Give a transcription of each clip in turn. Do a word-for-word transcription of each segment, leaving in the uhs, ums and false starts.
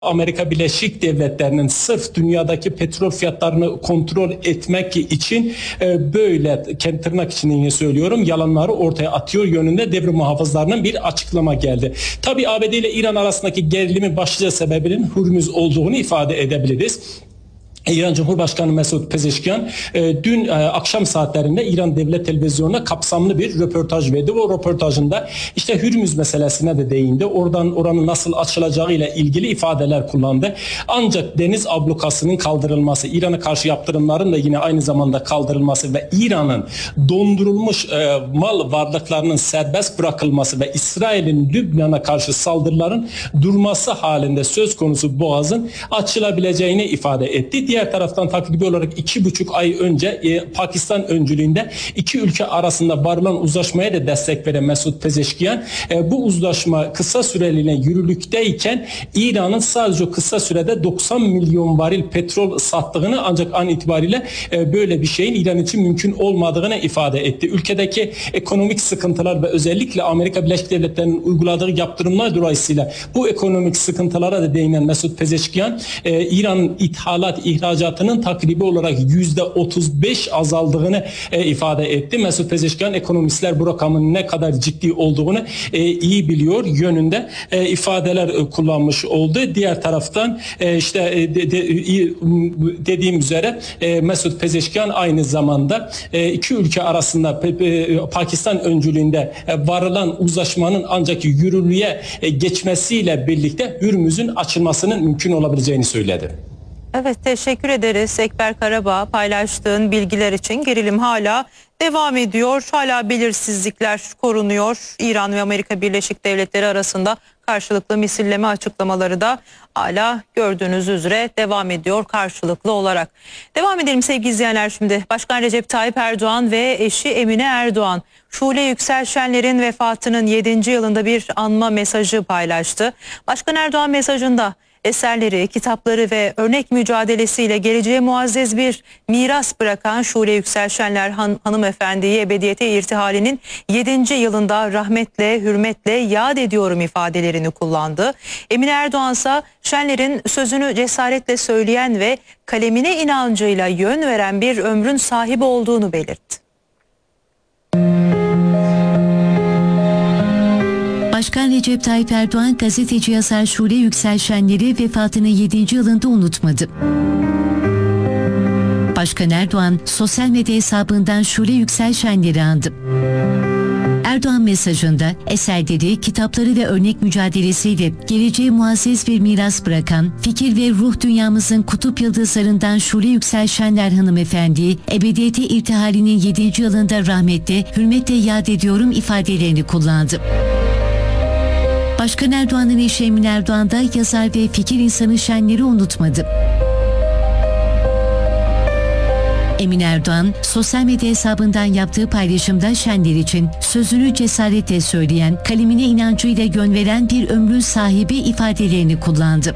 Amerika Birleşik Devletleri'nin sırf dünyadaki petrol fiyatlarını kontrol etmek için e, böyle kendi tırnak için yine söylüyorum yalanları ortaya atıyor yönünde devrim muhafızlarının bir açıklama geldi. Tabii A B D ile İran arasındaki gerilimin başlıca sebebinin Hürmüz olduğunu ifade edebiliriz. İran Cumhurbaşkanı Mesut Pezeşkian e, dün e, akşam saatlerinde İran Devlet Televizyonu'na kapsamlı bir röportaj verdi. O röportajında işte Hürmüz meselesine de değindi. Oradan oranın nasıl açılacağı ile ilgili ifadeler kullandı. Ancak deniz ablukasının kaldırılması, İran'a karşı yaptırımların da yine aynı zamanda kaldırılması ve İran'ın dondurulmuş e, mal varlıklarının serbest bırakılması ve İsrail'in Lübnan'a karşı saldırıların durması halinde söz konusu boğazın açılabileceğini ifade etti. Diğer taraftan takribi olarak iki buçuk ay önce e, Pakistan öncülüğünde iki ülke arasında varılan uzlaşmaya da destek veren Mesut Pezeşkian e, bu uzlaşma kısa süreliğine yürürlükteyken İran'ın sadece kısa sürede doksan milyon varil petrol sattığını ancak an itibariyle e, böyle bir şeyin İran için mümkün olmadığını ifade etti. Ülkedeki ekonomik sıkıntılar ve özellikle Amerika Birleşik Devletleri'nin uyguladığı yaptırımlar dolayısıyla bu ekonomik sıkıntılara da değinen Mesut Pezeşkian e, İran'ın ithalat ihracatının takribi olarak yüzde otuz beş azaldığını e, ifade etti. Mesut Pezeşkian ekonomistler bu rakamın ne kadar ciddi olduğunu e, iyi biliyor yönünde e, ifadeler e, kullanmış oldu. Diğer taraftan e, işte e, de, de, dediğim üzere e, Mesut Pezeşkian aynı zamanda e, iki ülke arasında e, Pakistan öncülüğünde e, varılan uzlaşmanın ancak yürürlüğe e, geçmesiyle birlikte Hürmüz'ün açılmasının mümkün olabileceğini söyledi. Evet, teşekkür ederiz Ekber Karabağ paylaştığın bilgiler için. Gerilim hala devam ediyor. Hala belirsizlikler korunuyor. İran ve Amerika Birleşik Devletleri arasında karşılıklı misilleme açıklamaları da hala gördüğünüz üzere devam ediyor karşılıklı olarak. Devam edelim sevgili izleyenler şimdi. Başkan Recep Tayyip Erdoğan ve eşi Emine Erdoğan Şule Yüksel Şenler'in vefatının yedinci yılında bir anma mesajı paylaştı. Başkan Erdoğan mesajında eserleri, kitapları ve örnek mücadelesiyle geleceğe muazzez bir miras bırakan Şule Yüksel Şenler han hanımefendiyi ebediyete irtihalinin yedinci yılında rahmetle, hürmetle yad ediyorum ifadelerini kullandı. Emine Erdoğan ise Şenler'in sözünü cesaretle söyleyen ve kalemine inancıyla yön veren bir ömrün sahibi olduğunu belirtti. Başkan Recep Tayyip Erdoğan gazeteci yazar Şule Yüksel Şenler'i vefatının yedinci yılında unutmadı. Başkan Erdoğan sosyal medya hesabından Şule Yüksel Şenler'i andı. Erdoğan mesajında eserleri, kitapları ve örnek mücadelesiyle geleceğe muazzez bir miras bırakan, fikir ve ruh dünyamızın kutup yıldızlarından Şule Yüksel Şenler hanımefendiyi ebediyete irtihalinin yedinci yılında rahmetle, hürmetle yad ediyorum ifadelerini kullandı. Başkan Erdoğan'ın eşi Emine Erdoğan da yazar ve fikir insanı Şenler'i unutmadı. Emine Erdoğan, sosyal medya hesabından yaptığı paylaşımda Şenler için sözünü cesaretle söyleyen, kalemine inancıyla yön veren bir ömrün sahibi ifadelerini kullandı.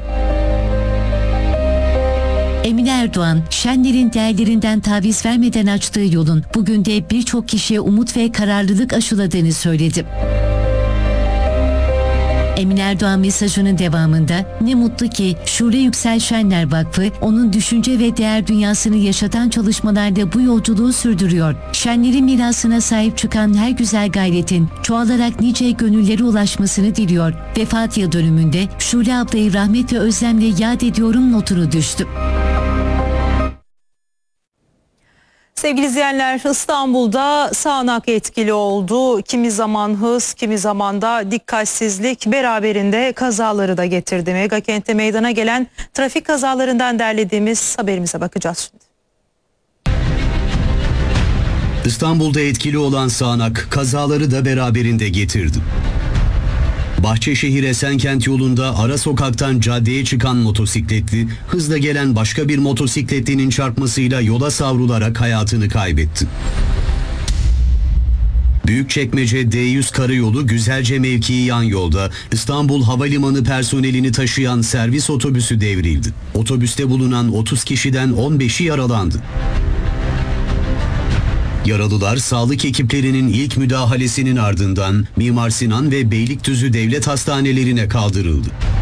Emine Erdoğan, Şenler'in değerlerinden taviz vermeden açtığı yolun bugün de birçok kişiye umut ve kararlılık aşıladığını söyledi. Emine Erdoğan mesajının devamında ne mutlu ki Şule Yüksel Şenler Vakfı onun düşünce ve değer dünyasını yaşatan çalışmalarda bu yolculuğu sürdürüyor. Şenler'in mirasına sahip çıkan her güzel gayretin çoğalarak nice gönüllere ulaşmasını diliyor. Vefat yıl dönümünde Şule ablayı rahmet ve özlemle yad ediyorum notunu düştü. Sevgili izleyenler, İstanbul'da sağanak etkili oldu. Kimi zaman hız, kimi zaman da dikkatsizlik beraberinde kazaları da getirdi. Megakent'te meydana gelen trafik kazalarından derlediğimiz haberimize bakacağız şimdi. İstanbul'da etkili olan sağanak kazaları da beraberinde getirdi. Bahçeşehir Esenkent yolunda ara sokaktan caddeye çıkan motosikletli, hızla gelen başka bir motosikletlinin çarpmasıyla yola savrularak hayatını kaybetti. Büyükçekmece D yüz karayolu Güzelce mevkii yan yolda İstanbul Havalimanı personelini taşıyan servis otobüsü devrildi. Otobüste bulunan otuz kişiden on beşi yaralandı. Yaralılar sağlık ekiplerinin ilk müdahalesinin ardından Mimar Sinan ve Beylikdüzü devlet hastanelerine kaldırıldı.